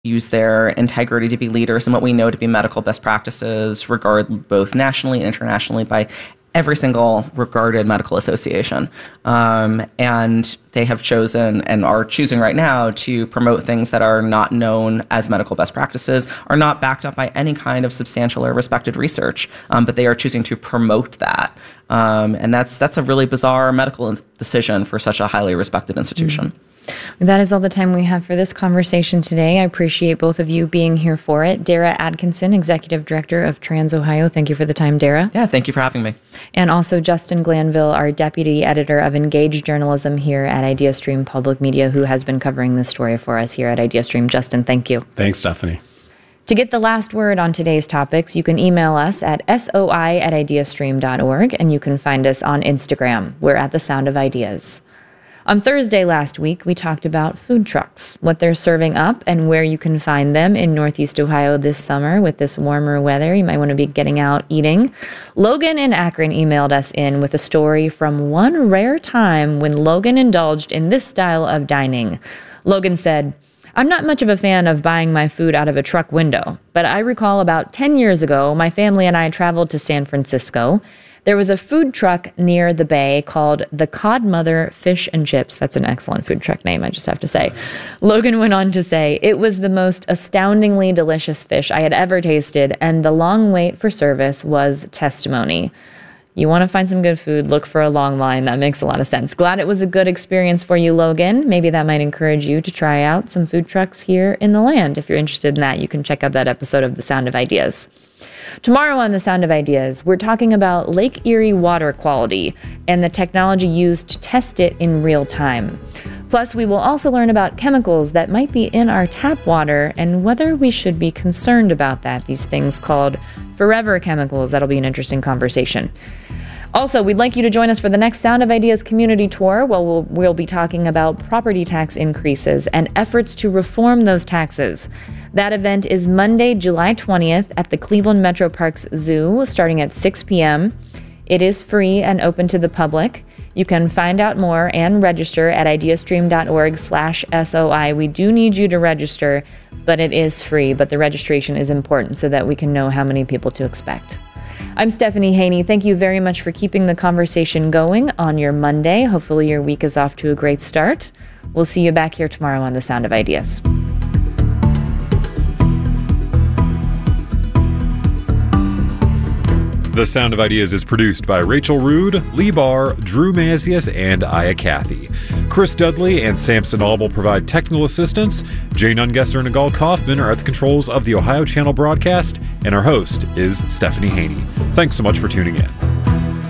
use their integrity to be leaders in what we know to be medical best practices, regarded both nationally and internationally by every single regarded medical association. And they have chosen and are choosing right now to promote things that are not known as medical best practices, are not backed up by any kind of substantial or respected research, but they are choosing to promote that. And that's a really bizarre medical decision for such a highly respected institution. Mm-hmm. That is all the time we have for this conversation today. I appreciate both of you being here for it. Dara Adkinson, Executive Director of Trans Ohio. Thank you for the time, Dara. Yeah, thank you for having me. And also Justin Glanville, our Deputy Editor of Engaged Journalism here at IdeaStream Public Media, who has been covering this story for us here at IdeaStream. Justin, thank you. Thanks, Stephanie. To get the last word on today's topics, you can email us at soi@ideastream.org, and you can find us on Instagram. We're at The Sound of Ideas. On Thursday last week, we talked about food trucks, what they're serving up, and where you can find them in Northeast Ohio this summer with this warmer weather. You might want to be getting out eating. Logan in Akron emailed us in with a story from one rare time when Logan indulged in this style of dining. Logan said, "I'm not much of a fan of buying my food out of a truck window, but I recall about 10 years ago, my family and I traveled to San Francisco. There was a food truck near the bay called the Codmother Fish and Chips." That's an excellent food truck name, I just have to say. Logan went on to say, "It was the most astoundingly delicious fish I had ever tasted, and the long wait for service was testimony." You want to find some good food, look for a long line. That makes a lot of sense. Glad it was a good experience for you, Logan. Maybe that might encourage you to try out some food trucks here in the land. If you're interested in that, you can check out that episode of The Sound of Ideas. Tomorrow on The Sound of Ideas, we're talking about Lake Erie water quality and the technology used to test it in real time. Plus, we will also learn about chemicals that might be in our tap water and whether we should be concerned about that. These things called forever chemicals. That'll be an interesting conversation. Also, we'd like you to join us for the next Sound of Ideas community tour, where we'll be talking about property tax increases and efforts to reform those taxes. That event is Monday, July 20th at the Cleveland Metro Parks Zoo, starting at 6 p.m. It is free and open to the public. You can find out more and register at ideastream.org/SOI. We do need you to register, but it is free. But the registration is important so that we can know how many people to expect. I'm Stephanie Haney. Thank you very much for keeping the conversation going on your Monday. Hopefully your week is off to a great start. We'll see you back here tomorrow on The Sound of Ideas. The Sound of Ideas is produced by Rachel Rood, Lee Barr, Drew Mazius, and Aya Cathy. Chris Dudley and Samson Audible provide technical assistance. Jane Ungester and Agal Kaufman are at the controls of the Ohio Channel broadcast, and our host is Stephanie Haney. Thanks so much for tuning in.